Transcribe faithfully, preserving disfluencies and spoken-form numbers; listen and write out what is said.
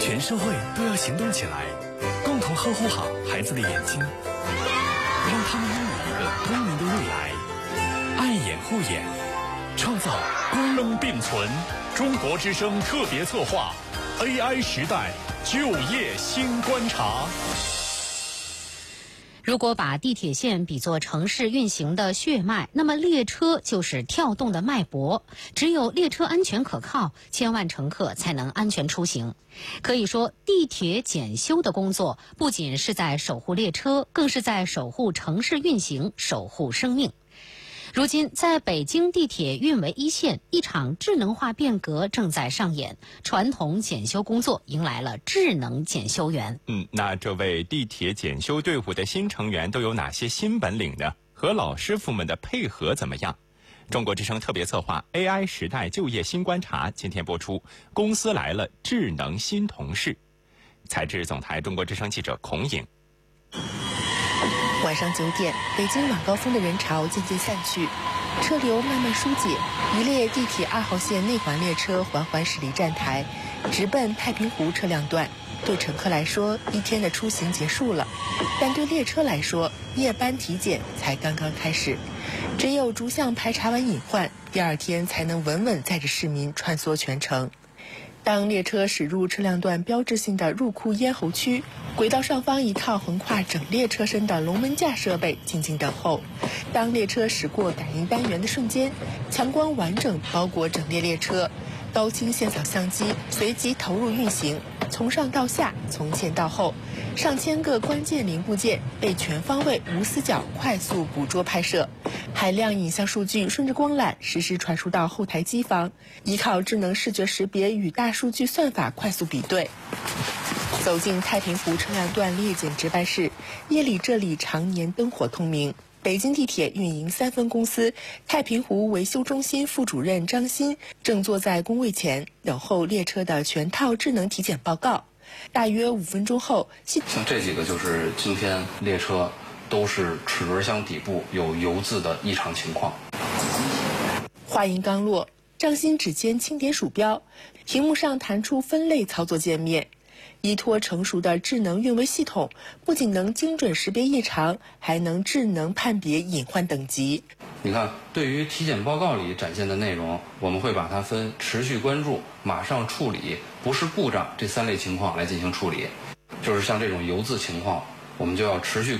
全社会都要行动起来，共同呵护好孩子的眼睛，让他们拥有一个光明的未来。爱眼护眼，创造光并存。中国之声特别策划 A I 时代就业新观察。 如果把地铁线比作城市运行的血脉，那么列车就是跳动的脉搏。只有列车安全可靠，千万乘客才能安全出行。可以说，地铁检修的工作不仅是在守护列车，更是在守护城市运行，守护生命。如今，在北京地铁运维一线，一场智能化变革正在上演，传统检修工作迎来了智能检修员。 嗯，那这位地铁检修队伍的新成员都有哪些新本领呢？和老师傅们的配合怎么样？中国之声特别策划 A I 时代就业新观察今天播出，公司来了，智能新同事。采制总台中国之声记者孔颖。 晚上九点，北京晚高峰的人潮渐渐散去，车流慢慢疏解，一列地铁二号线内环列车缓缓驶离站台，直奔太平湖车辆段。对乘客来说，一天的出行结束了，但对列车来说，夜班体检才刚刚开始。只有逐项排查完隐患，第二天才能稳稳载着市民穿梭全程。当列车驶入车辆段标志性的入库咽喉区，轨道上方一套横跨整列车身的龙门架设备静静等候。当列车驶过感应单元的瞬间，强光完整包裹整列列车，高清线扫相机随即投入运行，从上到下，从前到后，上千个关键零部件被全方位无死角快速捕捉拍摄，海量影像数据顺着光缆实时传输到后台机房，依靠智能视觉识别与大数据算法快速比对。走进太平湖车辆段列检值班室，夜里这里常年灯火通明。北京地铁运营三分公司太平湖维修中心副主任张鑫正坐在工位前等候列车的全套智能体检报告。大约五分钟后， 像这几个就是今天列车都是齿轮箱底部有油渍的异常情况。 话音刚落，张鑫指尖轻点鼠标，屏幕上弹出分类操作界面。依托成熟的智能运维系统，不仅能精准识别异常，还能智能判别隐患等级。 你看，对于体检报告里展现的内容，我们会把它分持续关注、马上处理、不是故障这三类情况来进行处理。就是像这种油渍情况，我们就要持续